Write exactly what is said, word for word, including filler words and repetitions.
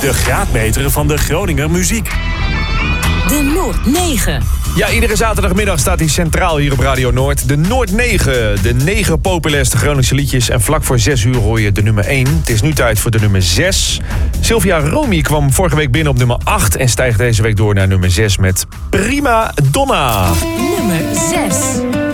De graadmeter van de Groninger muziek. De Noord negen. Ja, iedere zaterdagmiddag staat hij centraal hier op Radio Noord. De Noord negen. De negen populairste Groningse liedjes. En vlak voor zes uur hoor je de nummer één. Het is nu tijd voor de nummer zes. Sylvia Romy kwam vorige week binnen op nummer acht... en stijgt deze week door naar nummer zes met Prima Donna. Nummer zes.